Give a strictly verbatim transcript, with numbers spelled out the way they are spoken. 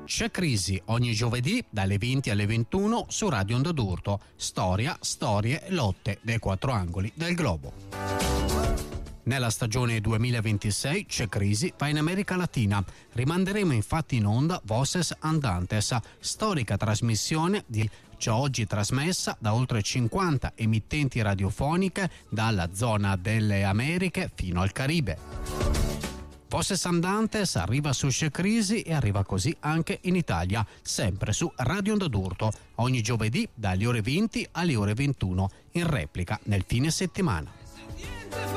C'è Crisi ogni giovedì dalle venti alle ventuno su Radio Onda d'Urto. Storia, storie, lotte dei quattro angoli del globo. Nella stagione duemilaventisei C'è Crisi va in America Latina. Rimanderemo infatti in onda Voces Andantes, storica trasmissione di già oggi trasmessa da oltre cinquanta emittenti radiofoniche dalla zona delle Americhe fino al Caribe. Voces Andantes arriva su C'è Crisi e arriva così anche in Italia, sempre su Radio Onda d'Urto, ogni giovedì dalle ore venti alle ore ventuno, in replica nel fine settimana.